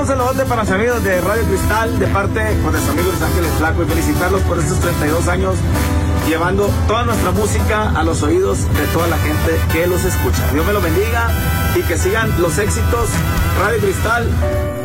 un saludote para los amigos de Radio Cristal, de parte de su amigo Luis Ángeles Flaco, y felicitarlos por estos 32 años, llevando toda nuestra música a los oídos de toda la gente que los escucha. Dios me lo bendiga y que sigan los éxitos. Radio Cristal,